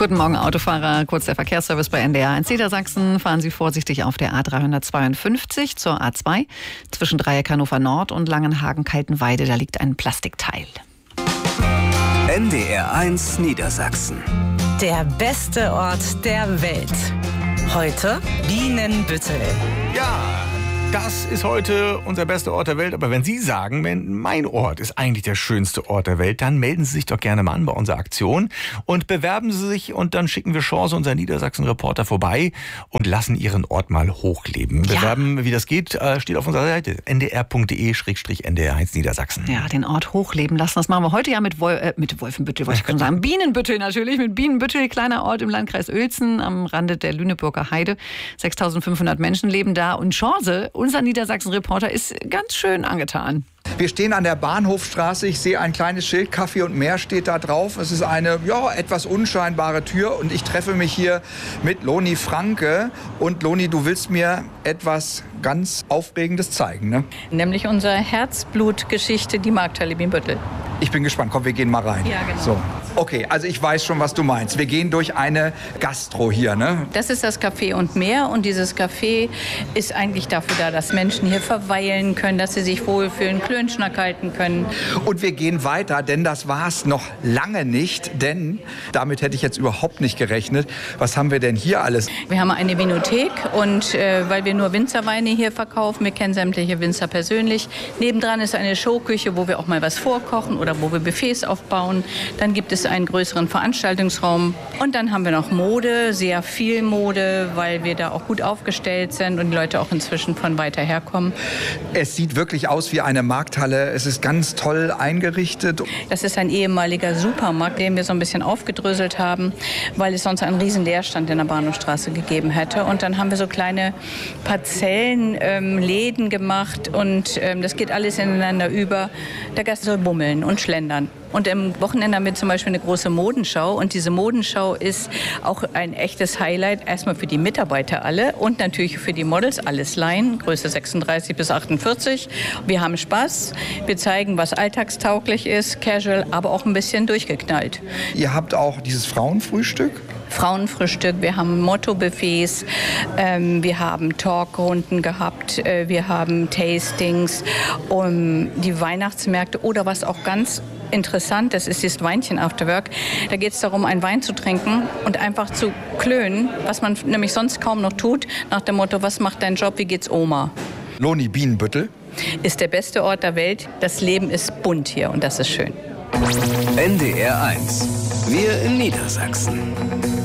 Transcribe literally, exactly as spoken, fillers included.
Guten Morgen, Autofahrer. Kurz der Verkehrsservice bei N D R eins Niedersachsen. Fahren Sie vorsichtig auf der A dreihundertzweiundfünfzig zur A zwei zwischen Dreieck Hannover Nord und Langenhagen-Kaltenweide. Da liegt ein Plastikteil. N D R eins Niedersachsen. Der beste Ort der Welt. Heute Bienenbüttel. Ja, das ist heute unser bester Ort der Welt. Aber wenn Sie sagen, mein Ort ist eigentlich der schönste Ort der Welt, dann melden Sie sich doch gerne mal an bei unserer Aktion und bewerben Sie sich. Und dann schicken wir Chance, unseren Niedersachsen-Reporter, vorbei und lassen Ihren Ort mal hochleben. Ja. Bewerben, wie das geht, steht auf unserer Seite n d r punkt d e slash n d r eins Niedersachsen. Ja, den Ort hochleben lassen. Das machen wir heute ja mit, Wol äh, mit Wolfenbüttel, wollte ich schon sagen. Bienenbüttel natürlich, mit Bienenbüttel, kleiner Ort im Landkreis Uelzen am Rande der Lüneburger Heide. sechstausendfünfhundert Menschen leben da und Chance, unser Niedersachsen-Reporter, ist ganz schön angetan. Wir stehen an der Bahnhofstraße. Ich sehe ein kleines Schild, Kaffee und mehr steht da drauf. Es ist eine ja, etwas unscheinbare Tür und ich treffe mich hier mit Loni Franke. Und Loni, du willst mir etwas ganz Aufregendes zeigen, ne? Nämlich unsere Herzblutgeschichte, die Markthalle Bienenbüttel. Ich bin gespannt. Komm, wir gehen mal rein. Ja, genau. So. Okay, also ich weiß schon, was du meinst. Wir gehen durch eine Gastro hier, ne? Das ist das Café und mehr. Und dieses Café ist eigentlich dafür da, dass Menschen hier verweilen können, dass sie sich wohlfühlen, Klönschnack halten können. Und wir gehen weiter, denn das war es noch lange nicht. Denn damit hätte ich jetzt überhaupt nicht gerechnet. Was haben wir denn hier alles? Wir haben eine Vinothek und äh, weil wir nur Winzerweine hier verkaufen, wir kennen sämtliche Winzer persönlich. Nebendran ist eine Showküche, wo wir auch mal was vorkochen oder wo wir Buffets aufbauen. Dann gibt es einen größeren Veranstaltungsraum. Und dann haben wir noch Mode, sehr viel Mode, weil wir da auch gut aufgestellt sind und die Leute auch inzwischen von weiter herkommen. Es sieht wirklich aus wie eine Markthalle. Es ist ganz toll eingerichtet. Das ist ein ehemaliger Supermarkt, den wir so ein bisschen aufgedröselt haben, weil es sonst einen riesen Leerstand in der Bahnhofstraße gegeben hätte. Und dann haben wir so kleine Parzellen, ähm, Läden gemacht und ähm, das geht alles ineinander über. Der Gast soll bummeln und schlendern. Und am Wochenende haben wir zum Beispiel eine große Modenschau. Und diese Modenschau ist auch ein echtes Highlight. Erstmal für die Mitarbeiter alle und natürlich für die Models. Alles Laien, Größe sechsunddreißig bis achtundvierzig. Wir haben Spaß. Wir zeigen, was alltagstauglich ist, casual, aber auch ein bisschen durchgeknallt. Ihr habt auch dieses Frauenfrühstück? Frauenfrühstück, wir haben Motto-Buffets, ähm, wir haben Talkrunden gehabt, äh, wir haben Tastings, um die Weihnachtsmärkte oder was auch ganz interessant ist, ist das Weinchen After Work. Da geht es darum, einen Wein zu trinken und einfach zu klönen, was man nämlich sonst kaum noch tut, nach dem Motto, was macht dein Job, wie geht's Oma? Loni, Bienenbüttel ist der beste Ort der Welt. Das Leben ist bunt hier und das ist schön. N D R eins. Wir in Niedersachsen.